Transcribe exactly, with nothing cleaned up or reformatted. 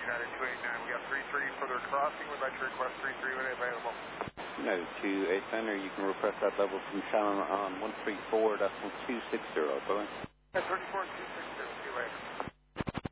United two eight nine. We got three three for their crossing. We'd like to request three three when available. United two eight nine, you can request that level from Shannon on one three four decimal two six zero. Go ahead. thirty-four two